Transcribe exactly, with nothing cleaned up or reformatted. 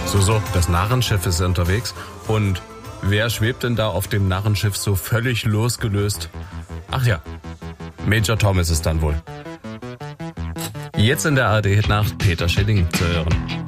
So, so, das Narrenschiff ist unterwegs. Und wer schwebt denn da auf dem Narrenschiff so völlig losgelöst? Ach ja, Major Tom ist es dann wohl. Jetzt in der A R D-Hit-Nacht Peter Schilling zu hören.